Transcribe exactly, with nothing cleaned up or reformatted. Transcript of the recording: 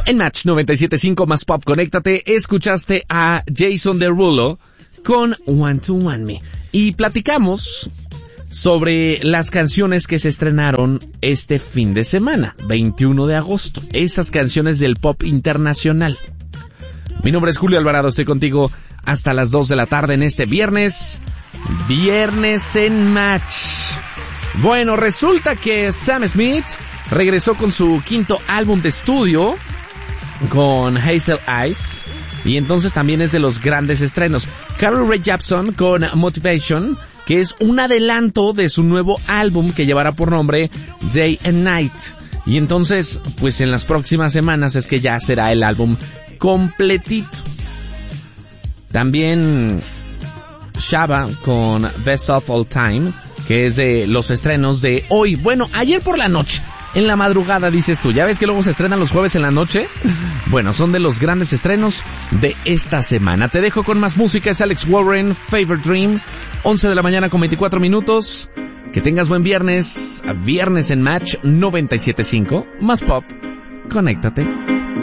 En Match noventa y siete punto cinco más Pop, conéctate, escuchaste a Jason Derulo con Want to Want Me. Y platicamos sobre las canciones que se estrenaron este fin de semana, veintiuno de agosto. Esas canciones del pop internacional. Mi nombre es Julio Alvarado, estoy contigo hasta las dos de la tarde en este viernes. Viernes en Match. Bueno, resulta que Sam Smith regresó con su quinto álbum de estudio, con Hazel Eyes, y entonces también es de los grandes estrenos. Carly Rae Jepsen con Motivation, que es un adelanto de su nuevo álbum que llevará por nombre Day and Night. Y entonces, pues en las próximas semanas es que ya será el álbum completito. También Shabba con Best of All Time, que es de los estrenos de hoy. Bueno, ayer por la noche. En la madrugada, dices tú. ¿Ya ves que luego se estrenan los jueves en la noche? Bueno, son de los grandes estrenos de esta semana. Te dejo con más música. Es Alex Warren, Favorite Dream. once de la mañana con veinticuatro minutos. Que tengas buen viernes. Viernes en Match noventa y siete punto cinco. Más Pop. Conéctate.